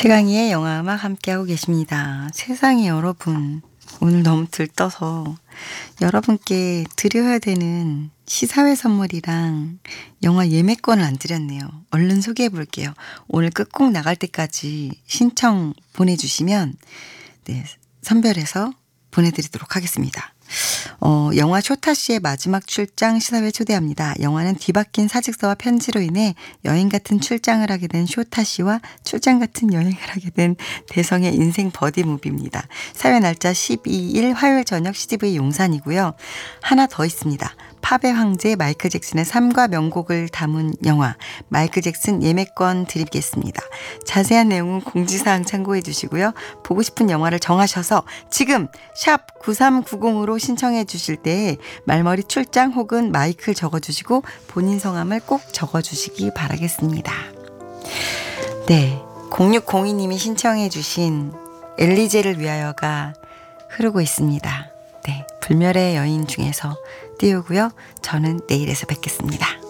최강희의 영화음악 함께하고 계십니다. 세상에 여러분, 오늘 너무 들떠서 여러분께 드려야 되는 시사회 선물이랑 영화 예매권을 안 드렸네요. 얼른 소개해 볼게요. 오늘 끝곡 나갈 때까지 신청 보내주시면 선별해서 보내드리도록 하겠습니다. 영화 쇼타씨의 마지막 출장 시사회 초대합니다. 영화는 뒤바뀐 사직서와 편지로 인해 여행 같은 출장을 하게 된 쇼타씨와 출장 같은 여행을 하게 된 대성의 인생 버디 무비입니다. 사회 날짜 12일 화요일 저녁 CGV 용산이고요. 하나 더 있습니다. 팝의 황제 마이클 잭슨의 삶과 명곡을 담은 영화 마이클 잭슨 예매권 드리겠습니다. 자세한 내용은 공지사항 참고해 주시고요. 보고 싶은 영화를 정하셔서 지금 샵 9390으로 신청해 주실 때 말머리 출장 혹은 마이클 적어주시고 본인 성함을 꼭 적어주시기 바라겠습니다. 네, 0602님이 신청해 주신 엘리제를 위하여가 흐르고 있습니다. 네, 불멸의 여인 중에서 띄우고요. 저는 내일에서 뵙겠습니다.